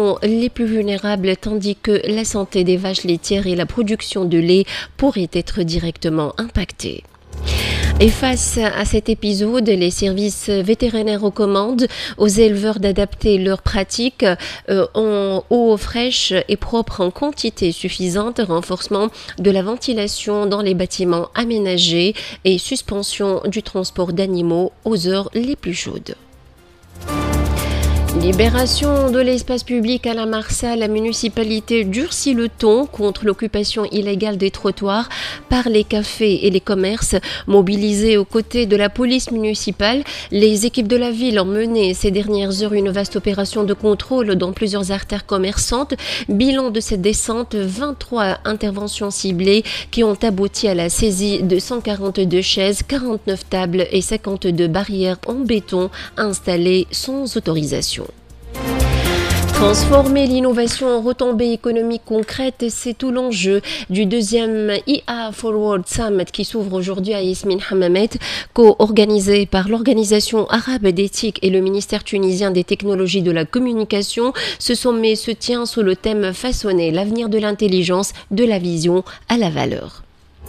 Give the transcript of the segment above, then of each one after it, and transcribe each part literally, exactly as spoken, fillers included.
seront les plus vulnérables, tandis que la santé des vaches laitières et la production de lait pourraient être directement impactées. Et face à cet épisode, les services vétérinaires recommandent aux éleveurs d'adapter leurs pratiques euh, en eau fraîche et propre en quantité suffisante, renforcement de la ventilation dans les bâtiments aménagés et suspension du transport d'animaux aux heures les plus chaudes. Libération de l'espace public à la Marsa, la municipalité durcit le ton contre l'occupation illégale des trottoirs par les cafés et les commerces. Mobilisés aux côtés de la police municipale, les équipes de la ville ont mené ces dernières heures une vaste opération de contrôle dans plusieurs artères commerçantes. Bilan de cette descente, vingt-trois interventions ciblées qui ont abouti à la saisie de cent quarante-deux chaises, quarante-neuf tables et cinquante-deux barrières en béton installées sans autorisation. Transformer l'innovation en retombées économiques concrètes, c'est tout l'enjeu du deuxième I A Forward Summit qui s'ouvre aujourd'hui à Yasmine Hammamet, co-organisé par l'Organisation arabe d'éthique et le ministère tunisien des technologies de la communication. Ce sommet se tient sous le thème « Façonner l'avenir de l'intelligence, de la vision à la valeur ».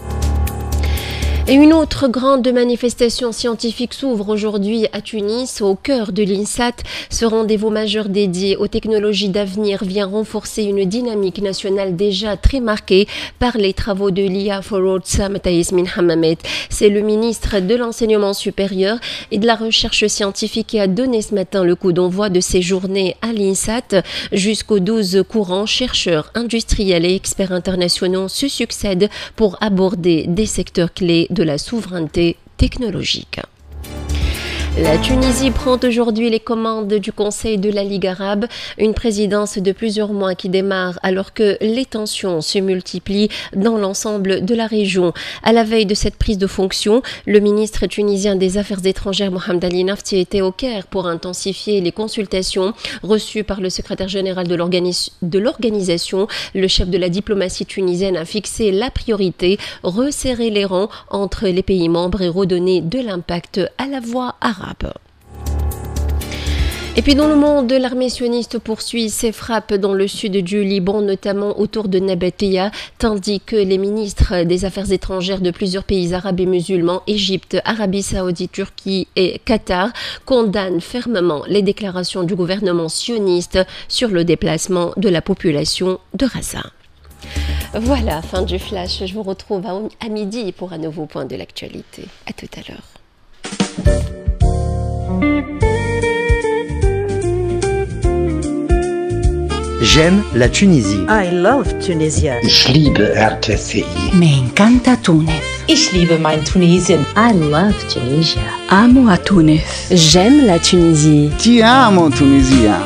Et une autre grande manifestation scientifique s'ouvre aujourd'hui à Tunis, au cœur de l'INSAT. Ce rendez-vous majeur dédié aux technologies d'avenir vient renforcer une dynamique nationale déjà très marquée par les travaux de l'I A Forward Summit à Yasmine Hammamet. C'est le ministre de l'Enseignement supérieur et de la Recherche scientifique qui a donné ce matin le coup d'envoi de ces journées à l'INSAT. Jusqu'au douze courants, chercheurs, industriels et experts internationaux se succèdent pour aborder des secteurs clés de la souveraineté technologique. La Tunisie prend aujourd'hui les commandes du Conseil de la Ligue arabe, une présidence de plusieurs mois qui démarre alors que les tensions se multiplient dans l'ensemble de la région. À la veille de cette prise de fonction, le ministre tunisien des Affaires étrangères Mohamed Ali Nafti était au Caire pour intensifier les consultations reçues par le secrétaire général de, l'organis- de l'organisation. Le chef de la diplomatie tunisienne a fixé la priorité, resserrer les rangs entre les pays membres et redonner de l'impact à la voix arabe. Et puis dans le monde, l'armée sioniste poursuit ses frappes dans le sud du Liban, notamment autour de Nabatéa, tandis que les ministres des Affaires étrangères de plusieurs pays arabes et musulmans, Égypte, Arabie Saoudite, Turquie et Qatar, condamnent fermement les déclarations du gouvernement sioniste sur le déplacement de la population de Gaza. Voilà, fin du flash. Je vous retrouve à, à midi pour un nouveau point de l'actualité. À tout à l'heure. J'aime la Tunisie. I love Tunisia. Ich liebe R T C I. Me encanta Túnez. Ich liebe mein Tunesien. I love Tunisia. Amo a Tunis. J'aime la Tunisie. Ti amo Tunisia.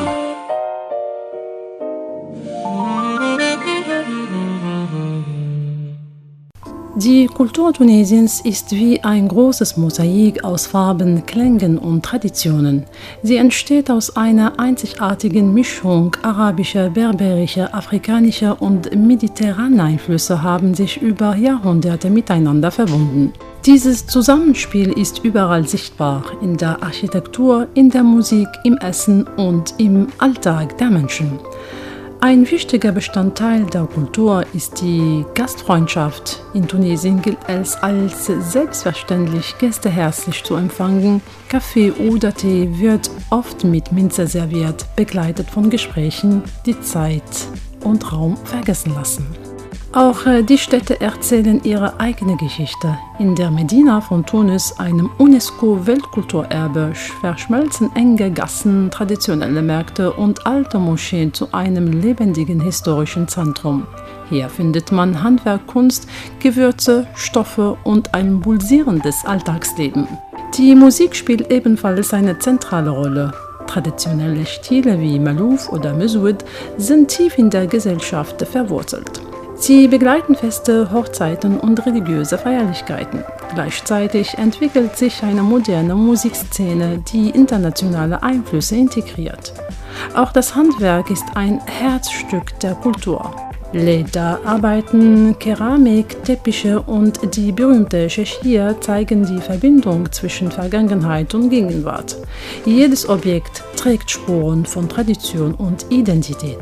Die Kultur Tunesiens ist wie ein großes Mosaik aus Farben, Klängen und Traditionen. Sie entsteht aus einer einzigartigen Mischung arabischer, berberischer, afrikanischer und mediterraner Einflüsse haben sich über Jahrhunderte miteinander verbunden. Dieses Zusammenspiel ist überall sichtbar, in der Architektur, in der Musik, im Essen und im Alltag der Menschen. Ein wichtiger Bestandteil der Kultur ist die Gastfreundschaft. In Tunesien gilt es als selbstverständlich, Gäste herzlich zu empfangen. Kaffee oder Tee wird oft mit Minze serviert, begleitet von Gesprächen, die Zeit und Raum vergessen lassen. Auch die Städte erzählen ihre eigene Geschichte. In der Medina von Tunis, einem UNESCO-Weltkulturerbe, verschmelzen enge Gassen, traditionelle Märkte und alte Moscheen zu einem lebendigen historischen Zentrum. Hier findet man Handwerk, Kunst, Gewürze, Stoffe und ein pulsierendes Alltagsleben. Die Musik spielt ebenfalls eine zentrale Rolle. Traditionelle Stile wie Malouf oder Messoud sind tief in der Gesellschaft verwurzelt. Sie begleiten Feste, Hochzeiten und religiöse Feierlichkeiten. Gleichzeitig entwickelt sich eine moderne Musikszene, die internationale Einflüsse integriert. Auch das Handwerk ist ein Herzstück der Kultur. Lederarbeiten, Keramik, Teppiche und die berühmte Sheshia zeigen die Verbindung zwischen Vergangenheit und Gegenwart. Jedes Objekt trägt Spuren von Tradition und Identität.